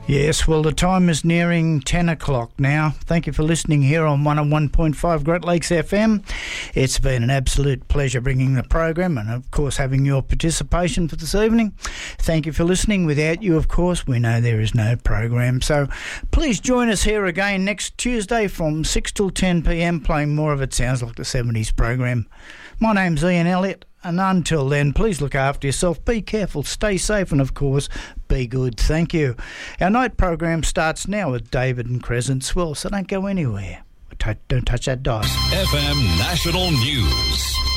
Yes, well, the time is nearing 10 o'clock now. Thank you for listening here on 101.5 Great Lakes FM. It's been an absolute pleasure bringing the program and, of course, having your participation for this evening. Thank you for listening. Without you, of course, we know there is no program. So please join us here again next Tuesday from 6 till 10 p.m, playing more of It Sounds Like the 70s program. My name's Ian Elliott. And until then, please look after yourself, be careful, stay safe, and of course, be good. Thank you. Our night program starts now with David and Crescent Swell, so don't go anywhere. Don't touch that dice. FM National News.